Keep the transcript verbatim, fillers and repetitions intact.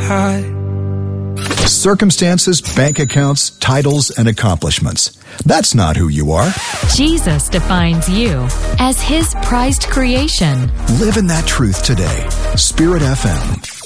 high. Circumstances, bank accounts, titles, and accomplishments. That's not who you are. Jesus defines you as His prized creation. Live in that truth today. Spirit F M.